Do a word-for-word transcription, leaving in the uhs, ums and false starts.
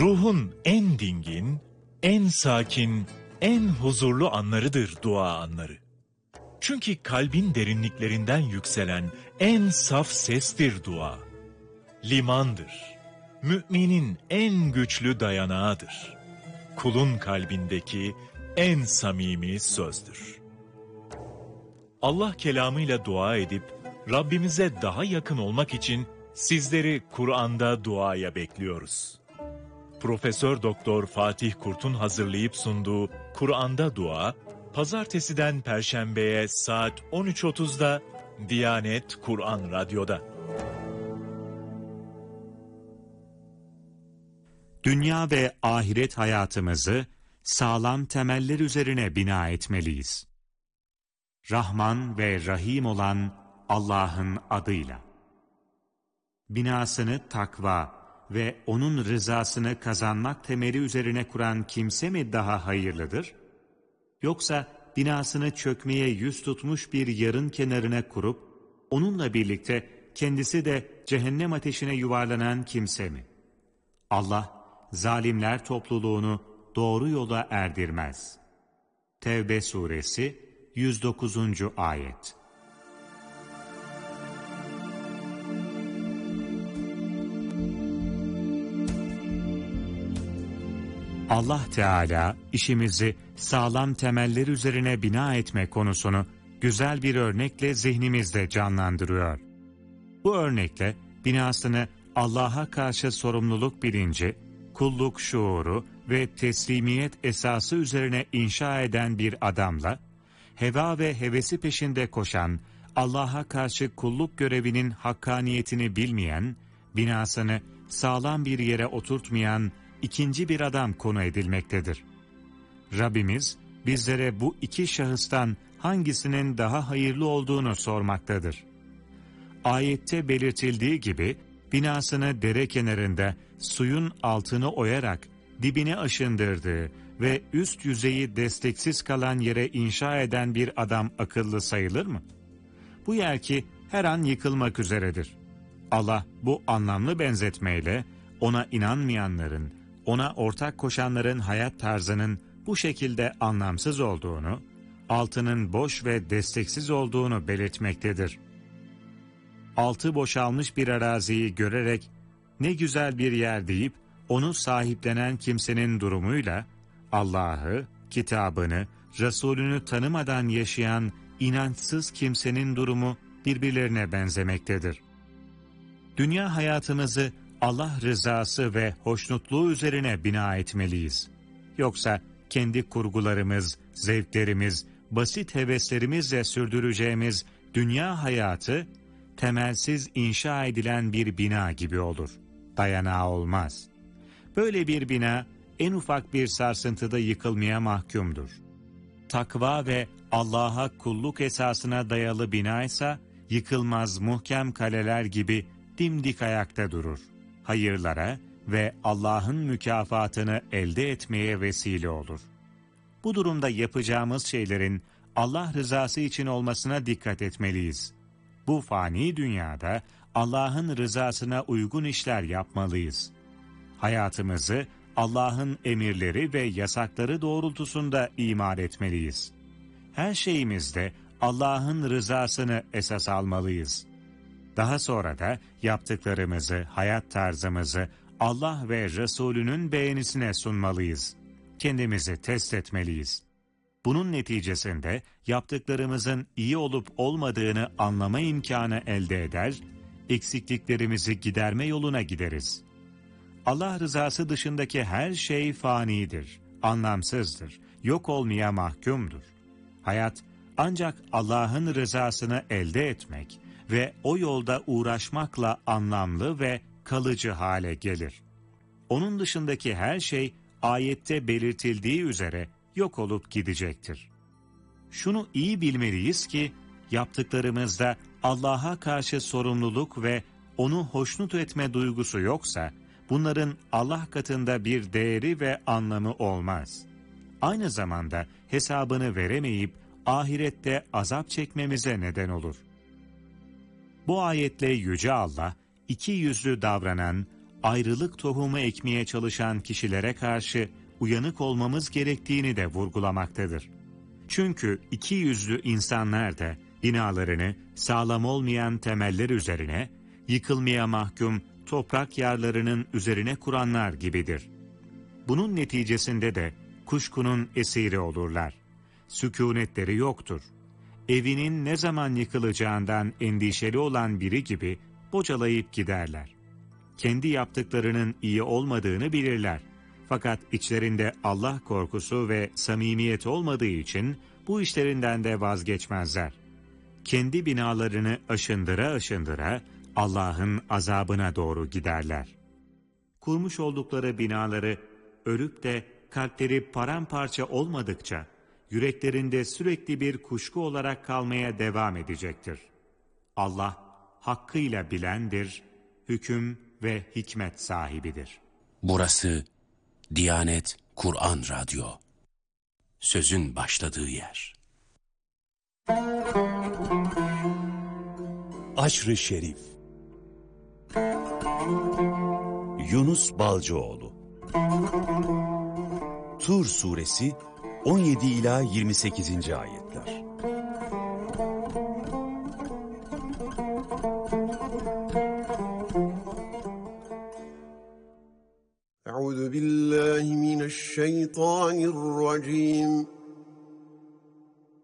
Ruhun en dingin, en sakin, en huzurlu anlarıdır dua anları. Çünkü kalbin derinliklerinden yükselen en saf sestir dua. Limandır. Müminin en güçlü dayanağıdır. Kulun kalbindeki en samimi sözdür. Allah kelamıyla dua edip Rabbimize daha yakın olmak için sizleri Kur'an'da duaya bekliyoruz. Profesör Doktor Fatih Kurt'un hazırlayıp sunduğu Kur'an'da Dua, Pazartesiden Perşembe'ye saat on üç otuzda Diyanet Kur'an Radyo'da. Dünya ve ahiret hayatımızı sağlam temeller üzerine bina etmeliyiz. Rahman ve Rahim olan Allah'ın adıyla. Binasını takva ve onun rızasını kazanmak temeli üzerine kuran kimse mi daha hayırlıdır? Yoksa binasını çökmeye yüz tutmuş bir yarın kenarına kurup, onunla birlikte kendisi de cehennem ateşine yuvarlanan kimse mi? Allah, zalimler topluluğunu doğru yola erdirmez. Tevbe suresi yüz dokuzuncu ayet. Allah Teala işimizi sağlam temeller üzerine bina etme konusunu güzel bir örnekle zihnimizde canlandırıyor. Bu örnekle binasını Allah'a karşı sorumluluk bilinci, kulluk şuuru ve teslimiyet esası üzerine inşa eden bir adamla, heva ve hevesi peşinde koşan, Allah'a karşı kulluk görevinin hakkaniyetini bilmeyen, binasını sağlam bir yere oturtmayan ikinci bir adam konu edilmektedir. Rabbimiz bizlere bu iki şahıstan hangisinin daha hayırlı olduğunu sormaktadır. Ayette belirtildiği gibi binasını dere kenarında suyun altını oyarak dibini aşındırdığı ve üst yüzeyi desteksiz kalan yere inşa eden bir adam akıllı sayılır mı? Bu yer ki her an yıkılmak üzeredir. Allah bu anlamlı benzetmeyle ona inanmayanların, ona ortak koşanların hayat tarzının bu şekilde anlamsız olduğunu, altının boş ve desteksiz olduğunu belirtmektedir. Altı boşalmış bir araziyi görerek ne güzel bir yer deyip onu sahiplenen kimsenin durumuyla Allah'ı, kitabını, Resulünü tanımadan yaşayan inançsız kimsenin durumu birbirlerine benzemektedir. Dünya hayatımızı Allah rızası ve hoşnutluğu üzerine bina etmeliyiz. Yoksa kendi kurgularımız, zevklerimiz, basit heveslerimizle sürdüreceğimiz dünya hayatı, temelsiz inşa edilen bir bina gibi olur. Dayanağı olmaz. Böyle bir bina, en ufak bir sarsıntıda yıkılmaya mahkumdur. Takva ve Allah'a kulluk esasına dayalı bina ise, yıkılmaz muhkem kaleler gibi dimdik ayakta durur. Hayırlara ve Allah'ın mükafatını elde etmeye vesile olur. Bu durumda yapacağımız şeylerin Allah rızası için olmasına dikkat etmeliyiz. Bu fani dünyada Allah'ın rızasına uygun işler yapmalıyız. Hayatımızı Allah'ın emirleri ve yasakları doğrultusunda imar etmeliyiz. Her şeyimizde Allah'ın rızasını esas almalıyız. Daha sonra da yaptıklarımızı, hayat tarzımızı Allah ve Resulünün beğenisine sunmalıyız. Kendimizi test etmeliyiz. Bunun neticesinde yaptıklarımızın iyi olup olmadığını anlama imkanı elde eder, eksikliklerimizi giderme yoluna gideriz. Allah rızası dışındaki her şey fanidir, anlamsızdır, yok olmaya mahkumdur. Hayat ancak Allah'ın rızasını elde etmek ve o yolda uğraşmakla anlamlı ve kalıcı hale gelir. Onun dışındaki her şey ayette belirtildiği üzere yok olup gidecektir. Şunu iyi bilmeliyiz ki yaptıklarımızda Allah'a karşı sorumluluk ve onu hoşnut etme duygusu yoksa bunların Allah katında bir değeri ve anlamı olmaz. Aynı zamanda hesabını veremeyip ahirette azap çekmemize neden olur. Bu ayetle Yüce Allah, iki yüzlü davranan, ayrılık tohumu ekmeye çalışan kişilere karşı uyanık olmamız gerektiğini de vurgulamaktadır. Çünkü iki yüzlü insanlar da binalarını sağlam olmayan temeller üzerine, yıkılmaya mahkum toprak yarlarının üzerine kuranlar gibidir. Bunun neticesinde de kuşkunun esiri olurlar. Sükûnetleri yoktur. Evinin ne zaman yıkılacağından endişeli olan biri gibi bocalayıp giderler. Kendi yaptıklarının iyi olmadığını bilirler. Fakat içlerinde Allah korkusu ve samimiyet olmadığı için bu işlerinden de vazgeçmezler. Kendi binalarını aşındıra aşındıra Allah'ın azabına doğru giderler. Kurmuş oldukları binaları örüp de kalpleri paramparça olmadıkça yüreklerinde sürekli bir kuşku olarak kalmaya devam edecektir. Allah hakkıyla bilendir, hüküm ve hikmet sahibidir. Burası Diyanet Kur'an Radyo. Sözün başladığı yer. Aşr-ı Şerif. Yunus Balcıoğlu. Tur Suresi on yedi ila yirmi sekizinci ayetler. Euzu billahi mineşşeytanirracim.